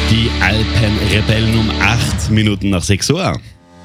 Die Alpenrebellen um 8 Minuten nach 6 Uhr.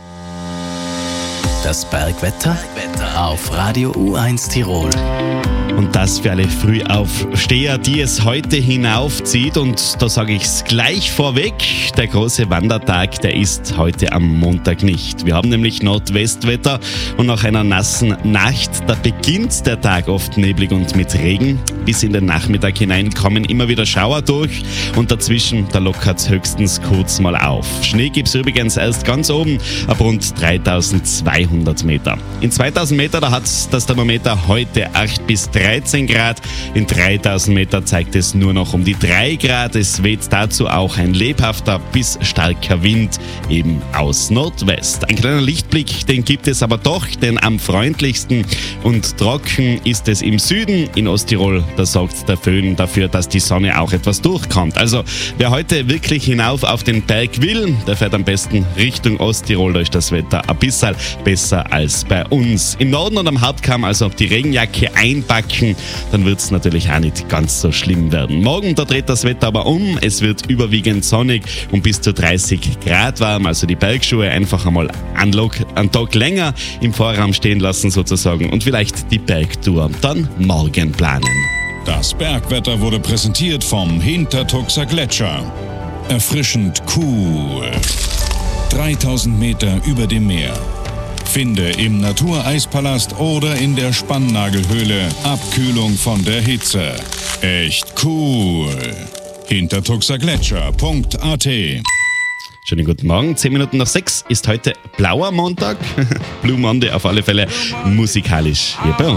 Das Bergwetter auf Radio U1 Tirol. Und das für alle Frühaufsteher, die es heute hinaufzieht. Und da sage ich es gleich vorweg, der große Wandertag, der ist heute am Montag nicht. Wir haben nämlich Nordwestwetter und nach einer nassen Nacht, da beginnt der Tag oft neblig und mit Regen. Bis in den Nachmittag hinein kommen immer wieder Schauer durch und dazwischen, da lockert es höchstens kurz mal auf. Schnee gibt es übrigens erst ganz oben, ab rund 3200 Meter. In 2000 Meter, da hat das Thermometer heute 8 bis 13 Grad. In 3000 Meter zeigt es nur noch um die 3 Grad. Es weht dazu auch ein lebhafter bis starker Wind, eben aus Nordwest. Ein kleiner Lichtblick, den gibt es aber doch, denn am freundlichsten und trocken ist es im Süden. In Osttirol, da sorgt der Föhn dafür, dass die Sonne auch etwas durchkommt. Also wer heute wirklich hinauf auf den Berg will, der fährt am besten Richtung Osttirol, durch das Wetter ein bisschen besser als bei uns. Im Norden und am Hauptkamm also die Regenjacke einpacken, dann wird es natürlich auch nicht ganz so schlimm werden. Morgen, da dreht das Wetter aber um. Es wird überwiegend sonnig und bis zu 30 Grad warm. Also die Bergschuhe einfach einmal einen Tag länger im Vorraum stehen lassen sozusagen und vielleicht die Bergtour dann morgen planen. Das Bergwetter wurde präsentiert vom Hintertuxer Gletscher. Erfrischend cool. 3000 Meter über dem Meer. Finde im Natureispalast oder in der Spannnagelhöhle Abkühlung von der Hitze. Echt cool. Hintertuxergletscher.at. Schönen guten Morgen, 10 Minuten nach 6 ist heute blauer Montag. Blue Monday auf alle Fälle musikalisch hier bei uns.